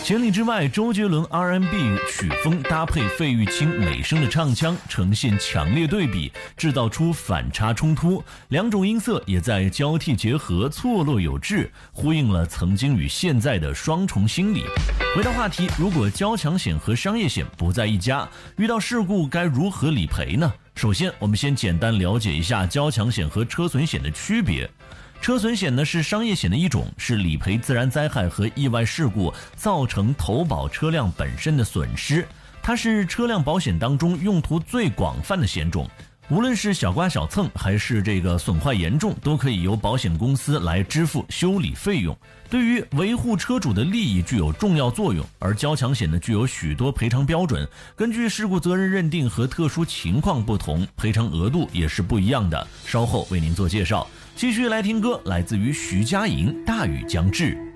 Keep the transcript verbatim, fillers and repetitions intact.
千里之外，周杰伦 R and B 曲风搭配费玉清美声的唱腔，呈现强烈对比，制造出反差冲突，两种音色也在交替结合，错落有致，呼应了曾经与现在的双重心理。回到话题，如果交强险和商业险不在一家，遇到事故该如何理赔呢？首先，我们先简单了解一下交强险和车损险的区别。车损险呢是商业险的一种，是理赔自然灾害和意外事故造成投保车辆本身的损失，它是车辆保险当中用途最广泛的险种，无论是小刮小蹭还是这个损坏严重，都可以由保险公司来支付修理费用，对于维护车主的利益具有重要作用。而交强险呢具有许多赔偿标准，根据事故责任认定和特殊情况不同，赔偿额度也是不一样的，稍后为您做介绍。继续来听歌，来自于徐佳莹《大雨将至》。